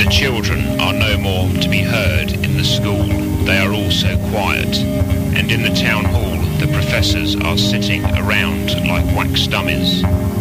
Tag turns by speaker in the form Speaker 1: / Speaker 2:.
Speaker 1: children are no more to be heard in the school. They are all so quiet. And in the town hall, the professors are sitting around like wax dummies.